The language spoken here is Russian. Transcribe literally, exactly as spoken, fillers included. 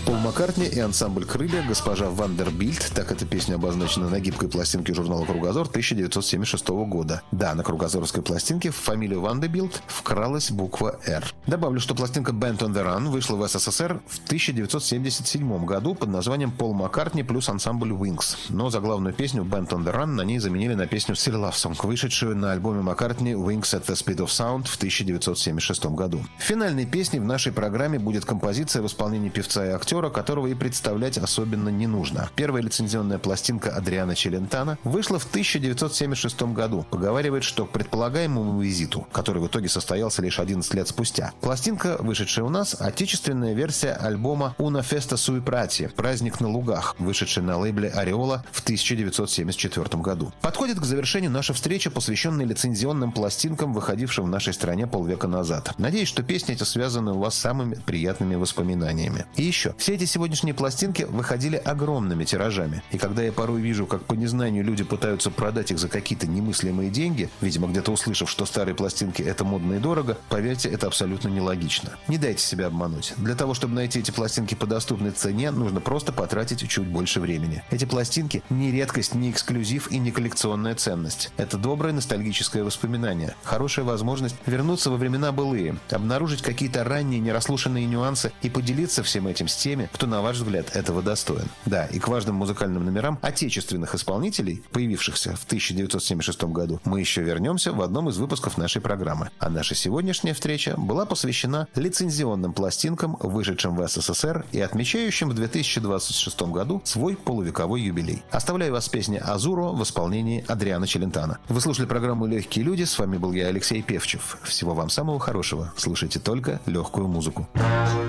Пол Маккартни и ансамбль «Крылья», госпожа Вандербильт, так эта песня обозначена на гибкой пластинке журнала «Кругозор» тысяча девятьсот семьдесят шестого года. Да, на кругозоровской пластинке в фамилию Вандербильт вкралась буква «Р». Добавлю, что пластинка «Band on the Run» вышла в СССР в тысяча девятьсот семьдесят седьмом году под названием «Пол Маккартни плюс ансамбль Wings». Но заглавную песню «Band on the Run» на ней заменили на песню «Silly Love Song», вышедшую на альбоме Маккартни «Wings at the Speed of Sound» в тысяча девятьсот семьдесят шестом году. Финальной песней в нашей программе будет композиция в исполнении певца и актера, которого и представлять особенно не нужно. Первая лицензионная пластинка Адриано Челентано вышла в тысяча девятьсот семьдесят шестом году. Поговаривает, что к предполагаемому визиту, который в итоге состоялся лишь одиннадцать лет спустя, пластинка, вышедшая у нас, отечественная версия альбома «Una Festa Sui Prati» «Праздник на лугах», вышедший на лейбле «Ореола» в тысяча девятьсот семьдесят четвёртом году. Подходит к завершению наша встреча, посвященная лицензионным пластинкам, выходившим в нашей стране полвека назад. Надеюсь, что песни эти связаны у вас с самыми приятными воспоминаниями. И еще, все эти сегодняшние пластинки выходили огромными тиражами. И когда я порой вижу, как по незнанию люди пытаются продать их за какие-то немыслимые деньги, видимо, где-то услышав, что старые пластинки — это модно и дорого, поверьте, это абсолютно нелогично. Не дайте себя обмануть. Для того, чтобы найти эти пластинки по доступной цене, нужно просто потратить чуть больше времени. Эти пластинки не редкость, не эксклюзив и не коллекционная ценность. Это доброе ностальгическое воспоминание. Хорошая возможность вернуться во времена былые, обнаружить какие-то ранние нерасслышанные нюансы и поделиться всем этим с теми, кто, на ваш взгляд, этого достоин. Да, и к важным музыкальным номерам отечественных исполнителей, появившихся в тысяча девятьсот семьдесят шестом году, мы еще вернемся в одном из выпусков нашей программы. А наша сегодняшняя встреча была посвящена лицензионным пластинкам, вышедшим в СССР и отмечающим в две тысячи двадцать шестом году свой полувековой юбилей. Оставляю вас с песней «Азуро» в исполнении Адриано Челентано. Вы слушали программу «Легкие люди». С вами был я, Алексей Певчев. Всего вам самого хорошего. Слушайте только легкую музыку.